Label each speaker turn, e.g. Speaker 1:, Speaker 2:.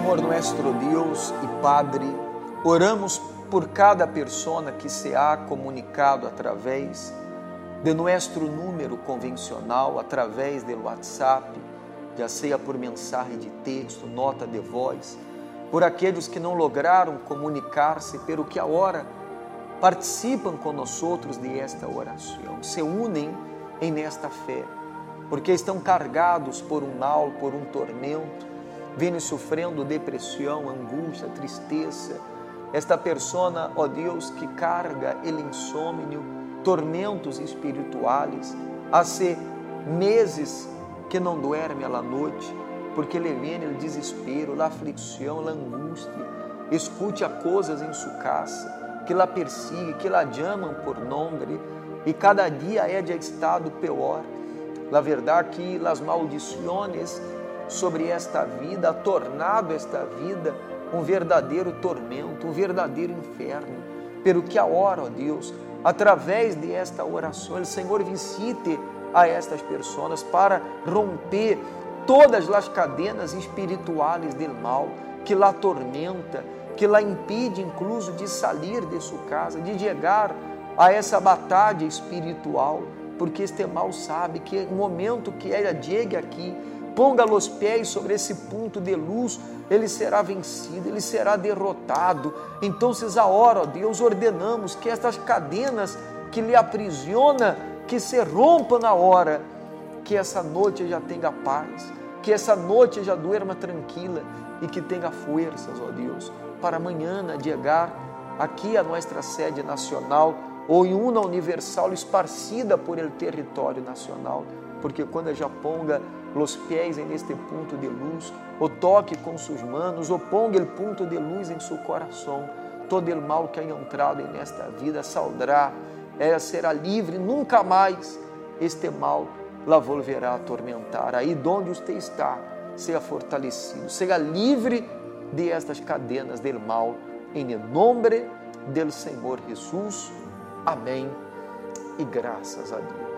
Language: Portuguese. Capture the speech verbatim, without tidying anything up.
Speaker 1: Senhor nuestro Deus e Padre, oramos por cada persona que se ha comunicado através de nosso número convencional, através do WhatsApp, já seja por mensagem de texto, nota de voz, por aqueles que não lograram comunicar-se, pelo que agora participam conosco de esta oração, se unem em nesta fé, porque estão cargados por um mal, por um tormento, vêm sofrendo depressão, angústia, tristeza. Esta persona, ó Deus, que carga el insômnio, tormentos espirituais, há meses que não dorme à noite, porque lhe vem o desespero, a aflição, a angústia. Escute a coisas em sua casa, que la persigue, que la chamam por nome, e cada dia é de estado pior. La verdade que las maldições sobre esta vida ha tornado esta vida um verdadeiro tormento, um verdadeiro inferno. Pelo que agora, ó Deus, através de esta oração, o Senhor visite a estas pessoas para romper todas as cadenas espirituais do mal que la atormenta, que la impide incluso de sair de sua casa, de chegar a essa batalha espiritual, porque este mal sabe que no momento que ela chegue aqui, ponga os pés sobre esse ponto de luz, ele será vencido, ele será derrotado. Então, agora, ó Deus, ordenamos que estas cadenas que lhe aprisiona, que se rompam na hora, que essa noite já tenha paz, que essa noite já durma tranquila e que tenha forças, ó Deus, para amanhã chegar aqui a nossa sede nacional ou em uma universal esparcida por el território nacional, porque quando já ponga os pés em este ponto de luz, ou toque com suas manos, ou ponga el ponto de luz em seu coração, todo el mal que há entrado em esta vida saldrá, ela será livre, nunca mais este mal la volverá a atormentar. Aí onde você está, seja fortalecido, seja livre de estas cadenas del mal, em nome do Senhor Jesus. Amém e graças a Deus.